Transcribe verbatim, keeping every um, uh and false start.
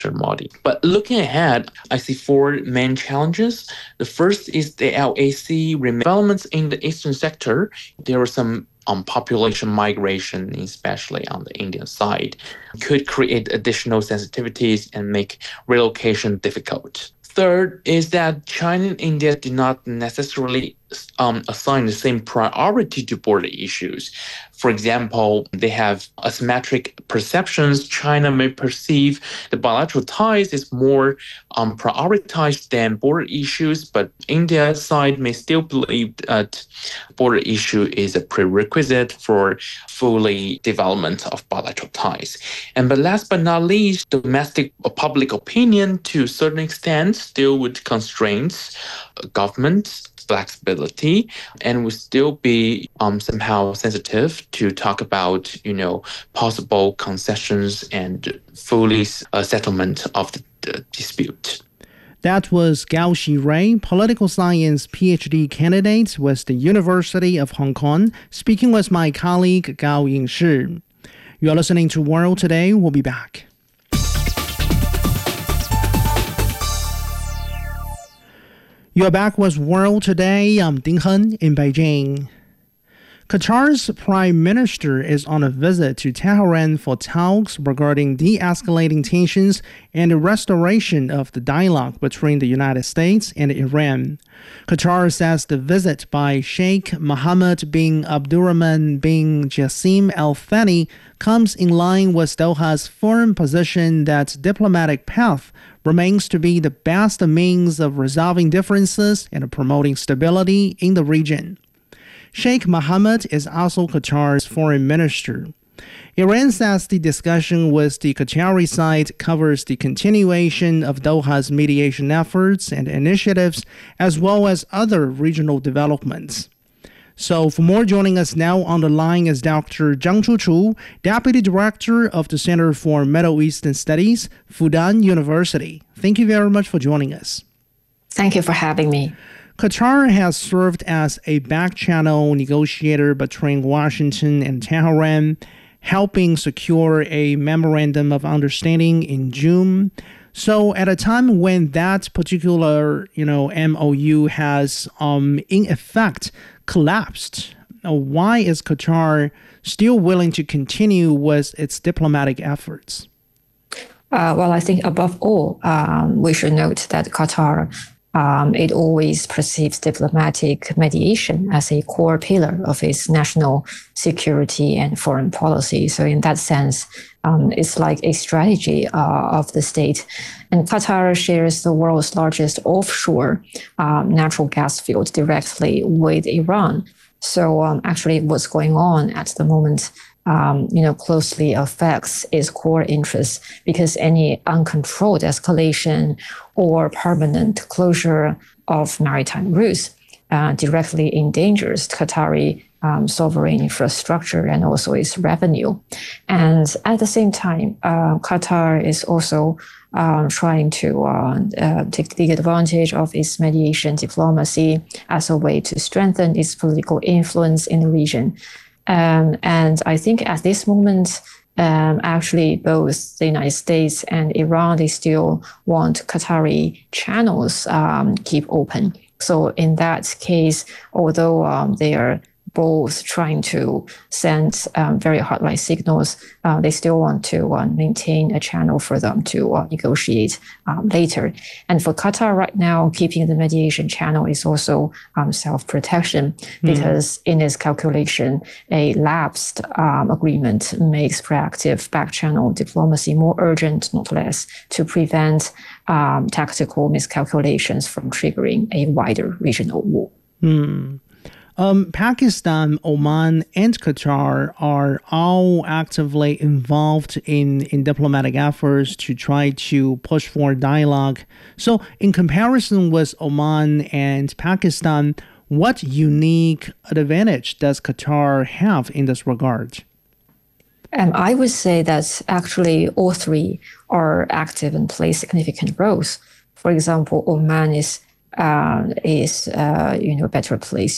Modi. But looking ahead, I see four main challenges. The first is the L A C developments in the eastern sector. There are some um, population migration, especially on the Indian side, could create additional sensitivities and make relocation difficult. Third is that China and India do not necessarily um, assign the same priority to border issues. For example, they have asymmetric perceptions. China may perceive the bilateral ties as more um, prioritized than border issues, but India's side may still believe that border issue is a prerequisite for fully development of bilateral ties. And but last but not least, domestic public opinion to a certain extent still would constrain government flexibility and would still be um, somehow sensitive to talk about, you know, possible concessions and fully uh, settlement of the, the dispute. That was Gao Xirui, political science PhD candidate with the University of Hong Kong, speaking with my colleague Gao Yingshi. You are listening to World Today. We'll be back. You are back with World Today. I'm Ding Hen in Beijing. Qatar's prime minister is on a visit to Tehran for talks regarding de-escalating tensions and the restoration of the dialogue between the United States and Iran. Qatar says the visit by Sheikh Mohammed bin Abdurrahman bin Jassim Al Thani comes in line with Doha's firm position that diplomatic path remains to be the best means of resolving differences and promoting stability in the region. Sheikh Mohammed is also Qatar's foreign minister. Iran says the discussion with the Qatari side covers the continuation of Doha's mediation efforts and initiatives, as well as other regional developments. So for more, joining us now on the line is Doctor Zhang Chuchu, Deputy Director of the Center for Middle Eastern Studies, Fudan University. Thank you very much for joining us. Thank you for having me. Qatar has served as a back-channel negotiator between Washington and Tehran, helping secure a memorandum of understanding in June. So at a time when that particular, you know, M O U has, um, in effect, collapsed, why is Qatar still willing to continue with its diplomatic efforts? Uh, well, I think above all, um, we should note that Qatar Um, it always perceives diplomatic mediation as a core pillar of its national security and foreign policy. So in that sense, um, it's like a strategy uh, of the state. And Qatar shares the world's largest offshore um, natural gas field directly with Iran. So um, actually what's going on at the moment Um, you know, closely affects its core interests, because any uncontrolled escalation or permanent closure of maritime routes uh, directly endangers Qatari um, sovereign infrastructure and also its revenue. And at the same time, uh, Qatar is also um, trying to uh, uh, take the advantage of its mediation diplomacy as a way to strengthen its political influence in the region. Um, and I think at this moment, um, actually, both the United States and Iran, they still want Qatari channels um, keep open. So in that case, although um, they are both trying to send um, very hardline signals, uh, they still want to uh, maintain a channel for them to uh, negotiate um, later. And for Qatar right now, keeping the mediation channel is also um, self-protection, because mm. in its calculation, a lapsed um, agreement makes proactive back-channel diplomacy more urgent, not less, to prevent um, tactical miscalculations from triggering a wider regional war. Mm. Um, Pakistan, Oman, and Qatar are all actively involved in, in diplomatic efforts to try to push for dialogue. So in comparison with Oman and Pakistan, what unique advantage does Qatar have in this regard? Um, I would say that actually all three are active and play significant roles. For example, Oman is Uh, is uh, you know better place